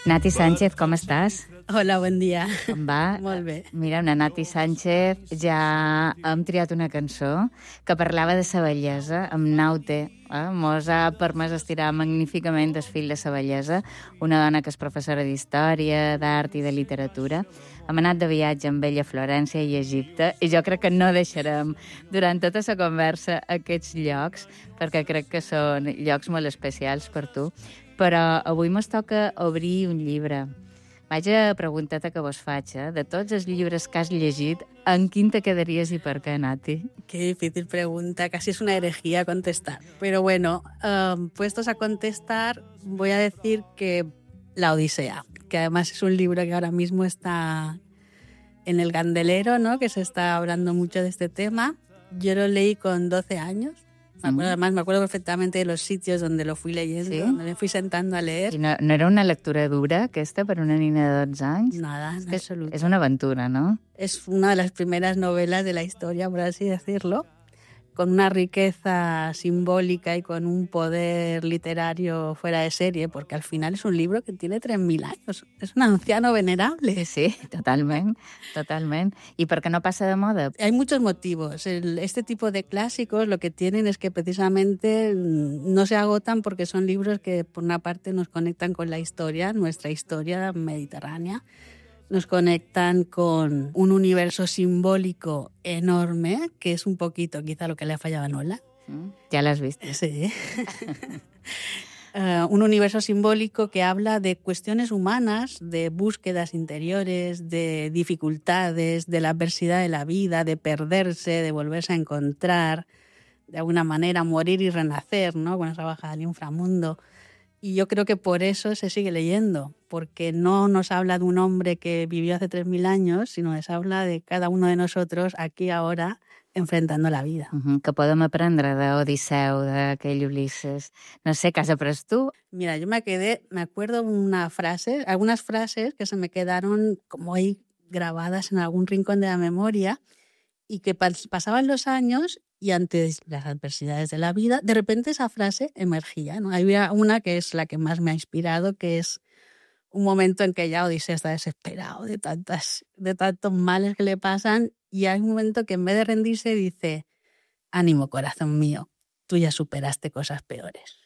Nati Sánchez, com estàs? Hola, bon dia. Com va? Molt bé. Mira, una Nati Sánchez, ja hem triat una cançó que parlava de sa bellesa, amb Naute. Mos ha permès estirar magníficament el fil de sa bellesa, una dona que és professora d'història, d'art i de literatura. Hem anat de viatge amb ella a Florència i Egipte i jo crec que no deixarem durant tota la conversa aquests llocs perquè crec que són llocs molt especials per tu. Però avui mos toca obrir un llibre. Vaig a preguntar-te que vos faig, de tots els llibres que has llegit, en quin te quedaries i per què, Nati? Qué difícil pregunta, casi es una herejía contestar. Pero bueno, puestos a contestar, voy a decir que La Odisea, que además es un libro que ahora mismo está en el candelero, ¿no? Que se está hablando mucho de este tema. Yo lo leí con 12 años. Además, me acuerdo perfectamente de los sitios donde lo fui leyendo, ¿Sí? donde me fui sentando a leer. I no era una lectura dura, aquesta, per una nina de 12 anys? Nada, en absoluto. És una aventura, no? Es una de las primeras novelas de la historia, por así decirlo, con una riqueza simbólica y con un poder literario fuera de serie, porque al final es un libro que tiene 3.000 años. Es un anciano venerable. Sí, totalment, totalment. I per què no passa de moda? Hay muchos motivos. Este tipo de clásicos lo que tienen es que precisamente no se agotan porque son libros que por una parte nos conectan con la historia, nuestra historia mediterránea, nos conectan con un universo simbólico enorme, que es un poquito quizá lo que le ha fallado a Nola. Ja l'has vist. Sí. Un universo simbólico que habla de cuestiones humanas, de búsquedas interiores, de dificultades, de la adversidad de la vida, de perderse, de volverse a encontrar, de alguna manera morir y renacer, ¿no? Con esa bajada al inframundo. Y yo creo que por eso se sigue leyendo, porque no nos habla de un hombre que vivió hace 3.000 años, sino nos habla de cada uno de nosotros aquí ahora enfrentando la vida. Que podem aprendre d'Odisseu, d'aquell Ulisses. No sé, què has après tu? Mira, yo me acuerdo algunas frases que se me quedaron como ahí grabadas en algún rincón de la memoria y que pasaban los años y ante las adversidades de la vida, de repente esa frase emergía, ¿no? Había una que es la que más me ha inspirado, que es un momento en que ya Odiseo está desesperado de tantos males que le pasan y hay un momento que en vez de rendirse dice: ánimo, corazón mío, tú ya superaste cosas peores.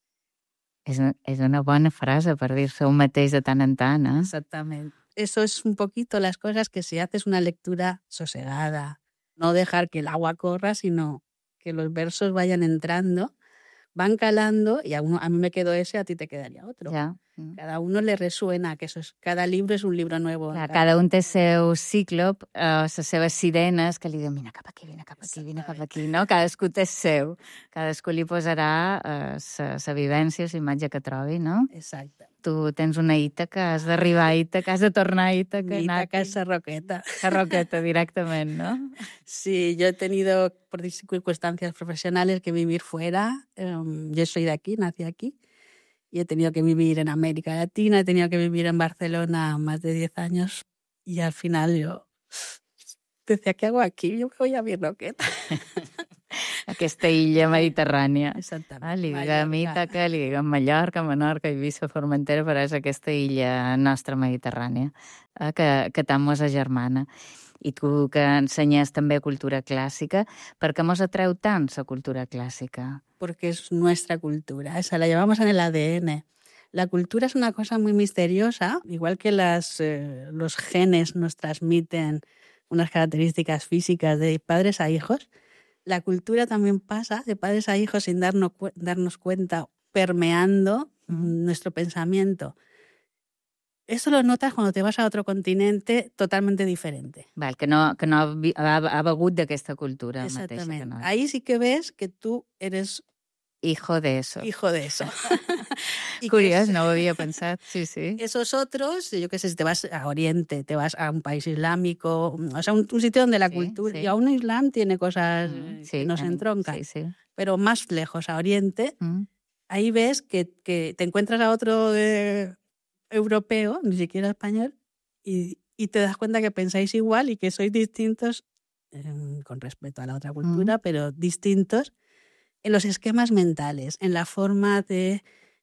És una bona frase per dir-se un mateix de tant en tant, eh? Exactamente. Eso es un poquito las cosas que si haces una lectura sosegada, no dejar que el agua corra, sino que los versos vayan entrando, van calando, y a mí me quedó ese, a ti te quedaría otro. Ja. Cada uno le resuena, que cada libro es un libro nuevo. Clar, cada un té seu cíclop, les seves sirenes, que li diuen vine cap aquí, vine cap aquí, vine cap aquí, no? Cadascú té seu. Cadascú li posarà sa vivència, la imatge que trobi, no? Exacte. Tu tens una Ítaca, has d'arribar a Ítaca, has de tornar a Ítaca. Ítaca es Sarroqueta. Sarroqueta, directament, no? Sí, yo he tenido, por circunstancias profesionales, que vivir fuera. Yo soy de aquí, nací aquí. Y he tenido que vivir en América Latina, he tenido que vivir en Barcelona más de 10 años. Y al final yo decía, ¿qué hago aquí? Yo me voy a mi Roqueta. Aquesta illa mediterrània. Exactament. Li diguem Ítaca, li diguem Mallorca, Menorca, Eivissa, Formentera, però és aquesta illa nostra mediterrània que tant mos agermana. I tu que ensenyes també cultura clàssica, per què mos atreu tant la cultura clàssica? Porque es nuestra cultura, esa la llevamos en el ADN. La cultura es una cosa muy misteriosa, igual que los genes nos transmiten unas características físicas de padres a hijos. La cultura también pasa de padres a hijos sin darnos cuenta, permeando nuestro pensamiento. Eso lo notas cuando te vas a otro continente totalmente diferente. Val, que no ha begut d'aquesta cultura Exactamente. mateixa. Ahí sí que ves que tú eres hijo de eso. Hijo de eso. Curiós, no ho havia pensat, sí. Esos otros, yo qué sé, si te vas a Oriente, te vas a un país islámico, o sea, un sitio donde la cultura... Sí. Y aún Islam tiene cosas que nos entroncan. Sí. Pero más lejos, a Oriente, ahí ves que te encuentras a otro europeo, ni siquiera español, y te das cuenta que pensáis igual y que sois distintos, con respeto a la otra cultura, pero distintos en los esquemas mentales, en la forma de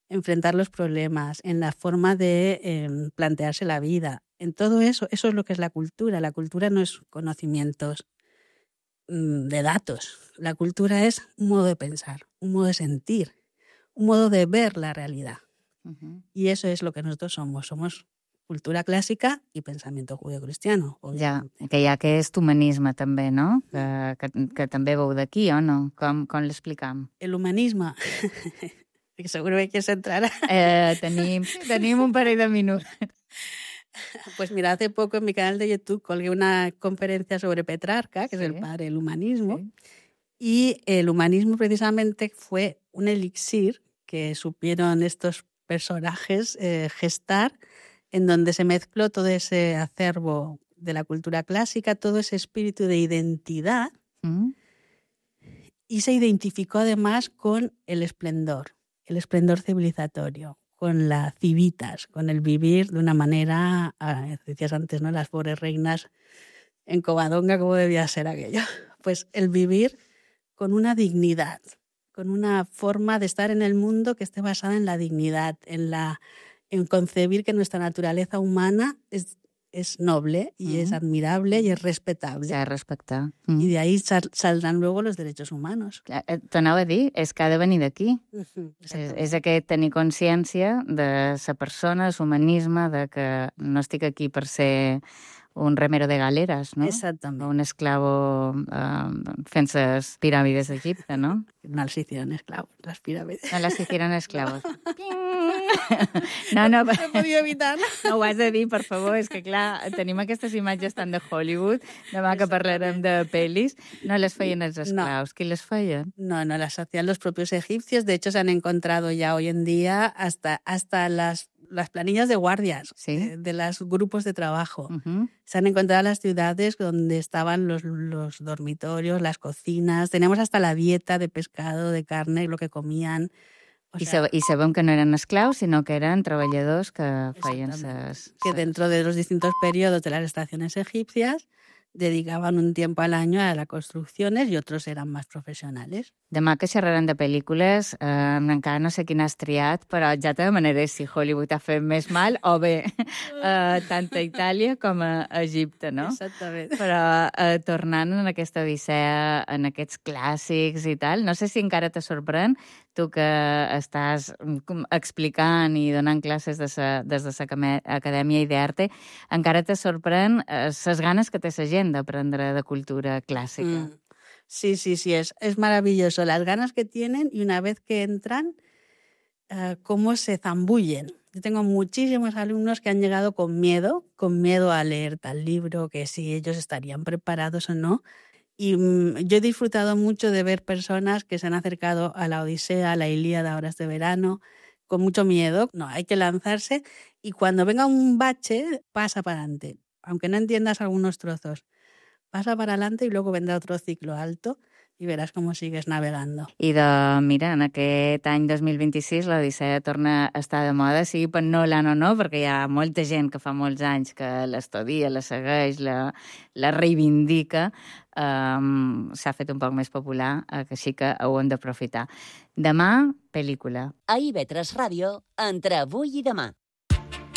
enfrentar los problemas, en la forma de plantearse la vida. En todo eso, eso es lo que es la cultura. La cultura no es conocimientos de datos. La cultura es un modo de pensar, un modo de sentir, un modo de ver la realidad. Y eso es lo que nosotros somos. Somos cultura clàssica i pensamiento judeocristiano. Ja, que hi ha aquest humanisme també, no? Que també veu d'aquí, o no? Com l'explicam? El humanisme... que seguro que quieres entrar. Tenim un parell de minuts. Pues mira, hace poco en mi canal de YouTube colgué una conferencia sobre Petrarca, que es el padre del humanismo, y el humanismo precisamente fue un elixir que supieron estos personajes gestar, en donde se mezcló todo ese acervo de la cultura clásica, todo ese espíritu de identidad, y se identificó además con el esplendor civilizatorio, con la civitas, con el vivir de una manera, decías antes, ¿no? Las pobres reinas en Covadonga, ¿cómo debía ser aquello? Pues el vivir con una dignidad, con una forma de estar en el mundo que esté basada en la dignidad, en concebir que nuestra naturaleza humana es noble y es admirable y es respetable. S'ha de respectar. Y de ahí saldrán luego los derechos humanos. T'ho anava a dir, és que ha de venir d'aquí. És aquest tenir consciència de la persona, de l'humanisme, de que no estic aquí per ser un remero de galeres, no? Exactament. Un esclavo fent les piràmides d'Egipte, no? No les hicieron esclavos, las pirámides. No les hicieron esclavos. No podia evitar. No ho has de dir, per favor, és que clar, tenim aquestes imatges tant de Hollywood, demà que parlarem de pel·lis, no les feien els esclaus. No. Qui les feien? No, las hacían los propios egipcios. De hecho, se han encontrado ya hoy en día hasta las planillas de guardias, ¿sí? De los grupos de trabajo. Se han encontrado en las ciudades donde estaban los dormitorios, las cocinas. Tenemos hasta la dieta de pescado, de carne, lo que comían. I sabem que no eren esclaus, sinó que eren treballadors que feien que dentro de los distintos periodos de las estaciones egipcias dedicaban un tiempo al año a las construcciones y otros eran más profesionales. Demà que xerrarem de pel·lícules, encara no sé quina has triat, però ja te demanaré si Hollywood ha fet més mal o bé, tant a Itàlia com a Egipte, no? Exactament. Però tornant en aquesta odissea, en aquests clàssics i tal, no sé si encara te sorprèn, tu que estàs explicant i donant classes des de l'Acadèmia Idearte, encara te sorprèn les ganes que té la gent d'aprendre de cultura clàssica. Sí, es maravilloso. Las ganas que tienen y una vez que entran, cómo se zambullen. Yo tengo muchísimos alumnos que han llegado con miedo a leer tal libro, que si ellos estarían preparados o no. Y yo he disfrutado mucho de ver personas que se han acercado a la Odisea, a la Ilíada ahora este verano, con mucho miedo. No, hay que lanzarse y cuando venga un bache, pasa para adelante. Aunque no entiendas algunos trozos, pasa para adelante y luego vendrá otro ciclo alto i veràs com sigues navegando. I mira, en aquest any 2026 l'Odissea torna a estar de moda, sigui per Nolan o no, perquè hi ha molta gent que fa molts anys que l'estudia, la segueix, la reivindica, s'ha fet un poc més popular, així que ho hem d'aprofitar. Demà, pel·lícula. A IB3 Ràdio, entre avui i demà.